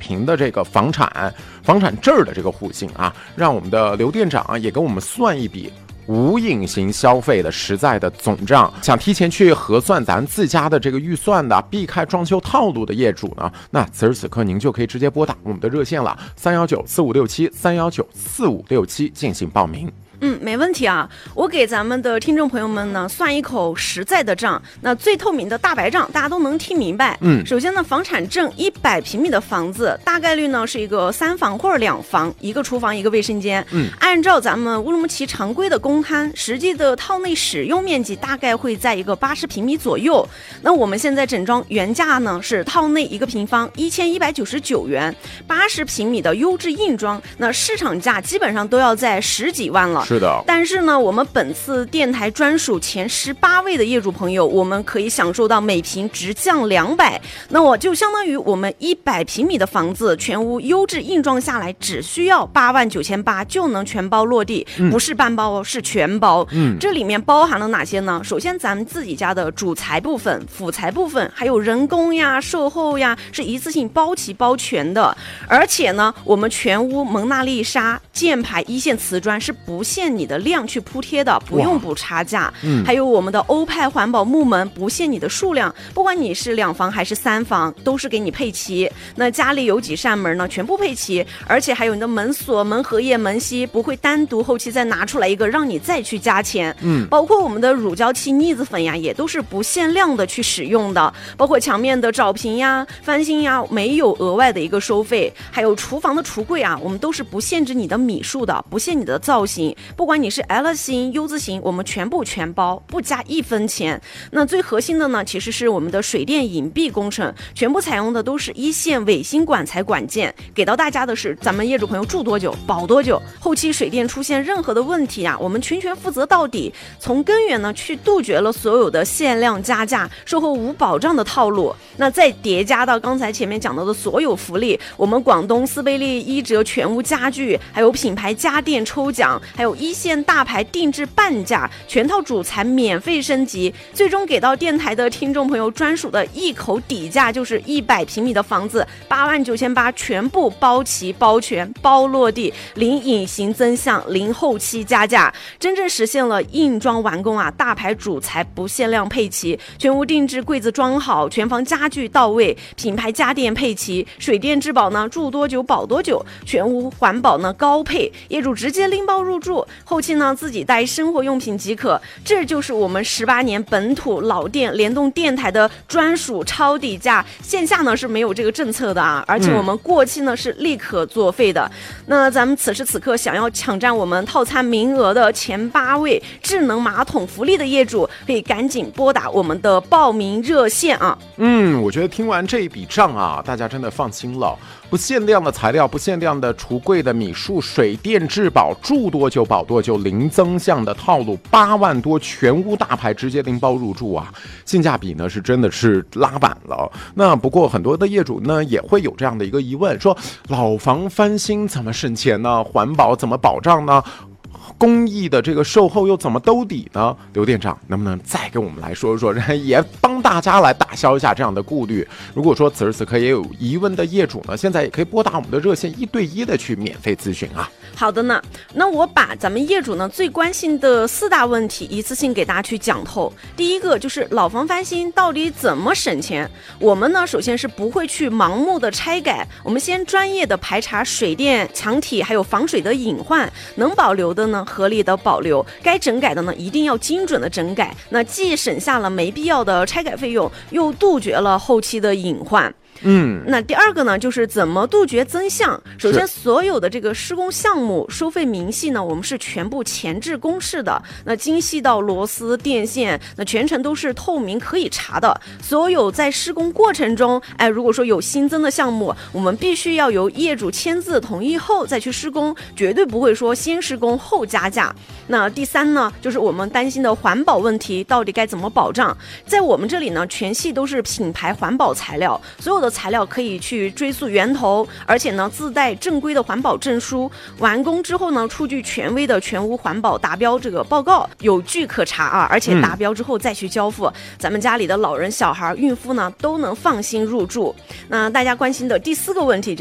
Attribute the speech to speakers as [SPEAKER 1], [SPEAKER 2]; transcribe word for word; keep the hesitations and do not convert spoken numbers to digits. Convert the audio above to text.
[SPEAKER 1] 平的这个房产房产证的这个户型啊，让我们的刘店长也给我们算一笔无隐形消费的实在的总账。想提前去核算咱自家的这个预算的，避开装修套路的业主呢，那此时此刻您就可以直接拨打我们的热线了，三幺九四五六七三幺九四五六七进行报名。
[SPEAKER 2] 嗯，没问题啊。我给咱们的听众朋友们呢算一口实在的账，那最透明的大白账，大家都能听明白。
[SPEAKER 1] 嗯，
[SPEAKER 2] 首先呢，房产证一百平米的房子，大概率呢是一个三房或者两房，一个厨房一个卫生间。
[SPEAKER 1] 嗯，
[SPEAKER 2] 按照咱们乌鲁木齐常规的公摊，实际的套内使用面积大概会在一个八十平米左右。那我们现在整装原价呢是套内一个平方一千一百九十九元，八十平米的优质硬装，那市场价基本上都要在十几万了。
[SPEAKER 1] 是的，
[SPEAKER 2] 但是呢，我们本次电台专属前十八位的业主朋友，我们可以享受到每平直降两百，那我就相当于我们一百平米的房子，全屋优质硬装下来，只需要八万九千八就能全包落地，
[SPEAKER 1] 嗯、
[SPEAKER 2] 不是半包哦，是全包。
[SPEAKER 1] 嗯，
[SPEAKER 2] 这里面包含了哪些呢？首先，咱们自己家的主材部分、辅材部分，还有人工呀、售后呀，是一次性包齐包全的。而且呢，我们全屋蒙娜丽莎箭牌一线瓷砖是不限你的量去铺贴的，不用补差价。
[SPEAKER 1] 嗯，
[SPEAKER 2] 还有我们的欧派环保木门，不限你的数量，不管你是两房还是三房，都是给你配齐。那家里有几扇门呢，全部配齐，而且还有你的门锁、门荷叶、门吸，不会单独后期再拿出来一个让你再去加钱。
[SPEAKER 1] 嗯，
[SPEAKER 2] 包括我们的乳胶漆、腻子粉呀，也都是不限量的去使用的。包括墙面的找平呀、翻新呀，没有额外的一个收费。还有厨房的橱柜啊，我们都是不限制你的米数的，不限你的造型，不管你是 L 型、U 字型，我们全部全包，不加一分钱。那最核心的呢，其实是我们的水电隐蔽工程，全部采用的都是一线卫星管材管件，给到大家的是咱们业主朋友住多久保多久，后期水电出现任何的问题啊，我们全权负责到底，从根源呢去杜绝了所有的限量加价、售后无保障的套路。那再叠加到刚才前面讲到的所有福利，我们广东斯贝利一折全屋家具，还有品牌家电抽奖，还有一线大牌定制半价，全套主材免费升级，最终给到电台的听众朋友专属的一口底价，就是一百平米的房子，八万九千八，全部包齐包全包落地，零隐形增项，零后期加价，真正实现了硬装完工啊！大牌主材不限量配齐，全屋定制柜子装好，全房家具到位，品牌家电配齐，水电质保呢住多久保多久，全屋环保呢高配，业主直接拎包入住，后期呢自己带生活用品即可。这就是我们十八年本土老店联动电台的专属超底价，线下呢是没有这个政策的啊，而且我们过期呢是立可作废的。嗯、那咱们此时此刻想要抢占我们套餐名额的前八位智能马桶福利的业主，可以赶紧拨打我们的报名热线啊。
[SPEAKER 1] 嗯，我觉得听完这一笔账啊，大家真的放心了。不限量的材料，不限量的橱柜的米数，水电质保，住多久保多久，零增项的套路，八万多全屋大牌直接拎包入住啊，性价比呢是真的是拉板了。那不过很多的业主呢也会有这样的一个疑问，说老房翻新怎么省钱呢？环保怎么保障呢？公益的这个售后又怎么兜底呢？刘店长能不能再给我们来说说，也帮大家来打消一下这样的顾虑？如果说此时此刻也有疑问的业主呢，现在也可以拨打我们的热线一对一的去免费咨询啊。
[SPEAKER 2] 好的呢，那我把咱们业主呢最关心的四大问题一次性给大家去讲透。第一个就是老房翻新到底怎么省钱？我们呢首先是不会去盲目的拆改，我们先专业的排查水电、墙体还有防水的隐患，能保留的呢合理的保留，该整改的呢一定要精准的整改。那既省下了没必要的拆改费用，又杜绝了后期的隐患。
[SPEAKER 1] 嗯，
[SPEAKER 2] 那第二个呢，就是怎么杜绝增项。首先，所有的这个施工项目收费明细呢，我们是全部前置公示的。那精细到螺丝、电线，那全程都是透明可以查的。所有在施工过程中，哎，如果说有新增的项目，我们必须要由业主签字同意后再去施工，绝对不会说先施工后加价。那第三呢，就是我们担心的环保问题到底该怎么保障？在我们这里呢，全系都是品牌环保材料，所有的材料可以去追溯源头，而且呢自带正规的环保证书，完工之后呢出具权威的全屋环保达标这个报告，有据可查啊，而且达标之后再去交付，嗯、咱们家里的老人、小孩、孕妇呢都能放心入住。那大家关心的第四个问题